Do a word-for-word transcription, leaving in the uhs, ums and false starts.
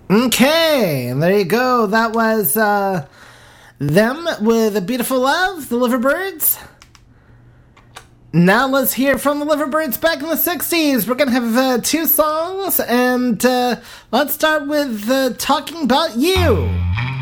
Okay, and there you go. That was uh, them with A Beautiful Love, the Liverbirds. Now let's hear from the Liverbirds back in the sixties. We're going to have uh, two songs, and uh, let's start with uh, Talking About You.